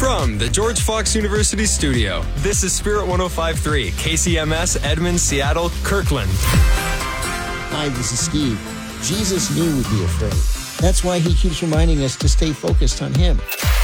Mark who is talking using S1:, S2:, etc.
S1: From the George Fox University studio, this is Spirit 105.3, KCMS, Edmond, Seattle, Kirkland.
S2: Hi, this is Steve. Jesus knew we'd be afraid. That's why he keeps reminding us to stay focused on him.